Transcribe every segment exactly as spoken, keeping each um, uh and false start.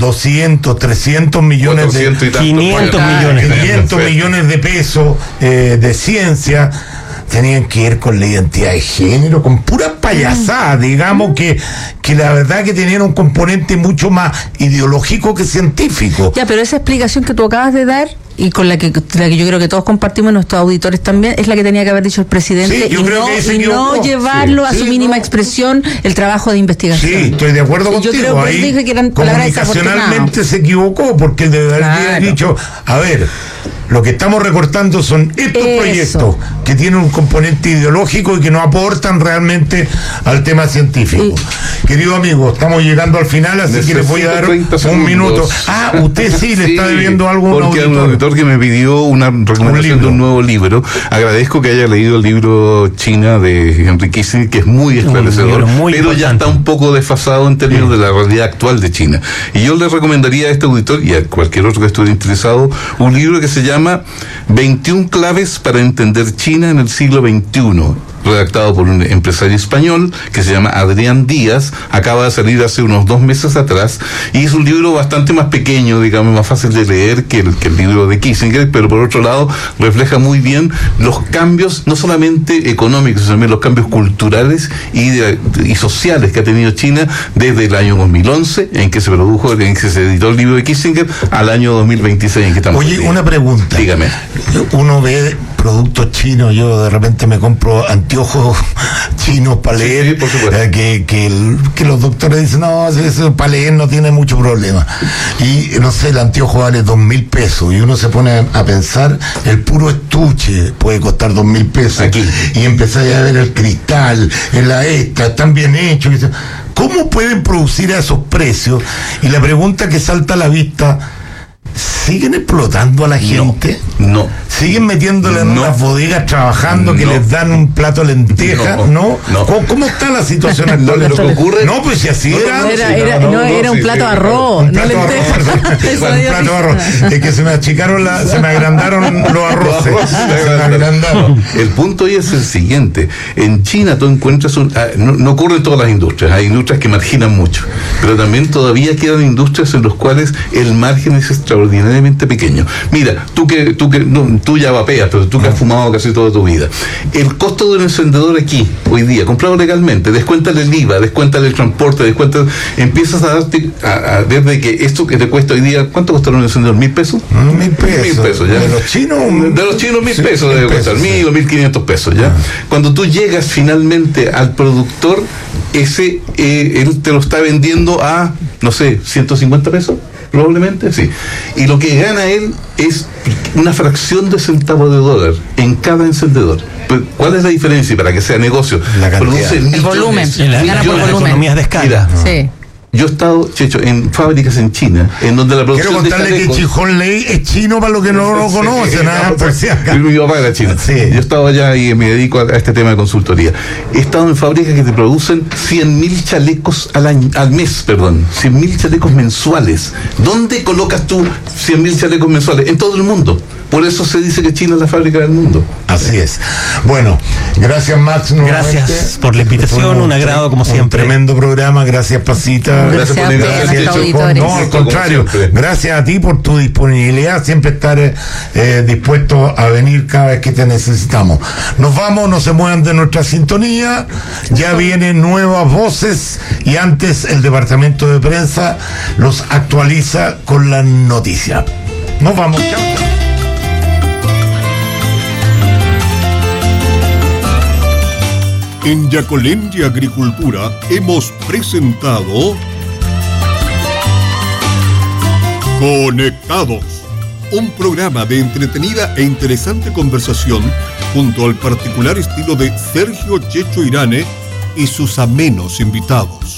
doscientos, trescientos millones de... quinientos millones. quinientos millones de pesos eh, de ciencia. Tenían que ir con la identidad de género, con pura payasada, digamos que, que la verdad que tenían un componente mucho más ideológico que científico. Ya, pero esa explicación que tú acabas de dar, y con la que, la que yo creo que todos compartimos, nuestros auditores también, es la que tenía que haber dicho el presidente, sí, y, no, y no llevarlo sí, a su sí, mínima no. expresión el trabajo de investigación. Sí, estoy de acuerdo contigo. Yo creo que ahí dije que eran comunicacionalmente se equivocó, porque él debe haber claro. dicho, a ver, lo que estamos recortando son estos Eso. proyectos que tienen un componente ideológico y que no aportan realmente al tema científico. Sí. Querido amigo, estamos llegando al final, así Necesito que les voy a dar un minuto. Ah, usted sí le sí, está debiendo algo a un porque auditor. un auditor que me pidió una recomendación un de un nuevo libro. Agradezco que haya leído el libro China de Henry Kissinger, que es muy esclarecedor, muy pero importante. Ya está un poco desfasado en términos sí. de la realidad actual de China. Y yo le recomendaría a este auditor y a cualquier otro que estuviera interesado un libro que se llama veintiuna claves para entender China en el siglo veintiuno, redactado por un empresario español que se llama Adrián Díaz. Acaba de salir hace unos dos meses atrás y es un libro bastante más pequeño, digamos, más fácil de leer que el, que el libro de Kissinger, pero por otro lado refleja muy bien los cambios, no solamente económicos, sino también los cambios culturales y, de, y sociales que ha tenido China desde el año dos mil once, en que se produjo, en que se editó el libro de Kissinger, al año dos mil veintiséis en que estamos. Oye, una pregunta. Dígame. Uno ve productos chinos, yo de repente me compro anteojos chinos para leer, sí, sí, por supuesto. Eh, que, que, el, que los doctores dicen, no, eso para leer no tiene mucho problema. Y no sé, el anteojo vale dos mil pesos y uno se pone a, a pensar, el puro estuche puede costar dos mil pesos. Aquí. Y empezáis a ver el cristal, en la esta, están bien hechos. ¿Cómo pueden producir a esos precios? Y la pregunta que salta a la vista, ¿siguen explotando a la gente? No. no. ¿Siguen metiéndole en no. unas bodegas trabajando no. que les dan un plato de lentejas? No. ¿No? no. ¿Cómo, ¿Cómo está la situación actual? Lo, lo que ocurre... No, pues si así no, era... Era, era, no, no, no, era un sí, plato de sí, arroz, un no plato lentejas. Bueno, un plato de arroz. Es que se me achicaron, la, se me agrandaron los arroces. Los arroces se me agrandaron. El punto hoy es el siguiente. En China tú encuentras... Un, no, no ocurre en todas las industrias. Hay industrias que marginan mucho. Pero también todavía quedan industrias en las cuales el margen es extraordinariamente pequeño. Mira, tú que tú que no, tú ya vapeas, pero tú que has fumado casi toda tu vida. El costo de un encendedor aquí, hoy día, comprado legalmente, descuéntale el I V A, descuéntale el transporte, descuéntale, empiezas a darte, a, a ver de que esto que te cuesta hoy día, ¿cuánto costará un encendedor? ¿Mil pesos? Mil pesos. Mil pesos, ya. De los chinos. De los chinos mil sí, pesos debe pesos, costar, sí. mil o mil quinientos pesos, ya. Ah. Cuando tú llegas finalmente al productor, ese, eh, él te lo está vendiendo a, no sé, ciento cincuenta pesos. Probablemente, sí. Y lo que gana él es una fracción de centavo de dólar en cada encendedor. ¿Cuál es la diferencia? Para que sea negocio. La Produce el millones, volumen. millones, Gana por volumen. Economías de escala. Mira, sí. Yo he estado, Checho, en fábricas en China, en donde la producción. Quiero contarle que Chijón Ley es chino para los que no lo conocen, nada por si acaso. Mi papá era chino. Sí. Yo he estado allá y me dedico a, a este tema de consultoría. He estado en fábricas que te producen cien mil chalecos al año, al mes, perdón, cien mil chalecos mensuales. ¿Dónde colocas tú cien mil chalecos mensuales? En todo el mundo. Por eso se dice que China es la fábrica del mundo. Así es. Bueno, gracias Max. Gracias por la invitación, un, un agrado como siempre. Un tremendo programa, gracias Pasita. Gracias, gracias por la invitación. No, al contrario, gracias a ti por tu disponibilidad, siempre estar eh, dispuesto a venir cada vez que te necesitamos. Nos vamos, no se muevan de nuestra sintonía, ya vienen nuevas voces y antes el departamento de prensa los actualiza con la noticia. Nos vamos, chao. En Yacolendia Agricultura hemos presentado Conectados, un programa de entretenida e interesante conversación junto al particular estilo de Sergio Checho Irane y sus amenos invitados.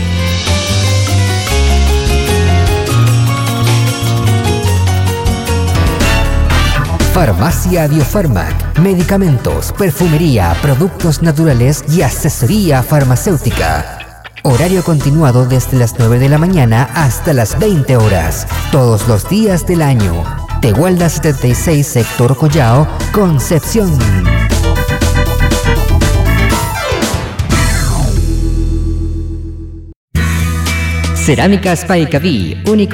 Farmacia Biofarmac, medicamentos, perfumería, productos naturales y asesoría farmacéutica. Horario continuado desde las nueve de la mañana hasta las veinte horas, todos los días del año. Tehualda setenta y seis, Sector Collao, Concepción. Cerámicas Paicaví, único